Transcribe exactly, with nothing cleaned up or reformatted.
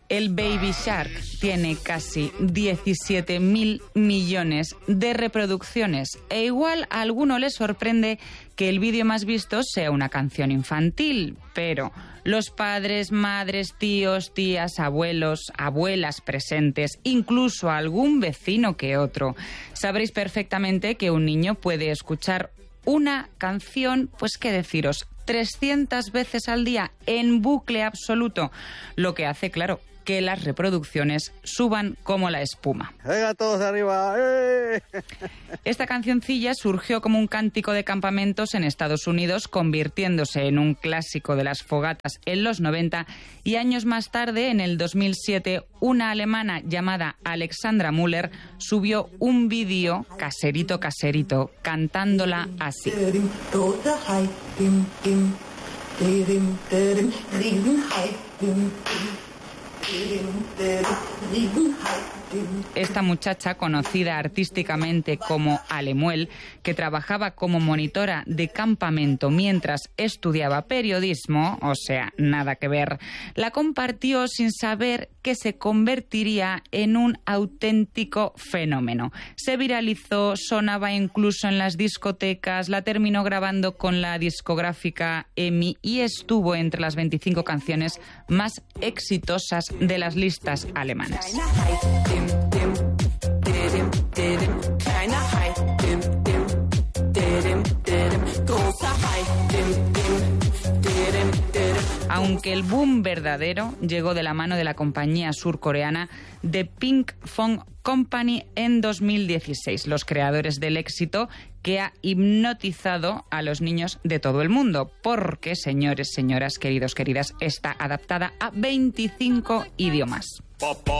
El Baby Shark tiene casi diecisiete mil millones de reproducciones e igual a alguno le sorprende que el vídeo más visto sea una canción infantil, pero los padres, madres, tíos, tías, abuelos, abuelas presentes, incluso algún vecino que otro, sabréis perfectamente que un niño puede escuchar una canción, pues qué deciros, trescientas veces al día en bucle absoluto, lo que hace, claro, que las reproducciones suban como la espuma. ¡Venga, todos arriba! ¡Eh! Esta cancioncilla surgió como un cántico de campamentos en Estados Unidos, convirtiéndose en un clásico de las fogatas en los noventa, y años más tarde, en el dos mil siete, una alemana llamada Alexandra Müller subió un vídeo caserito caserito cantándola así. Esta muchacha, conocida artísticamente como Alemuel, que trabajaba como monitora de campamento mientras estudiaba periodismo, o sea, nada que ver, la compartió sin saber que se convertiría en un auténtico fenómeno. Se viralizó, sonaba incluso en las discotecas, la terminó grabando con la discográfica E M I y estuvo entre las veinticinco canciones más exitosas de las listas alemanas. Aunque el boom verdadero llegó de la mano de la compañía surcoreana The Pinkfong Company en dos mil dieciséis, los creadores del éxito que ha hipnotizado a los niños de todo el mundo, porque, señores, señoras, queridos, queridas, está adaptada a veinticinco idiomas.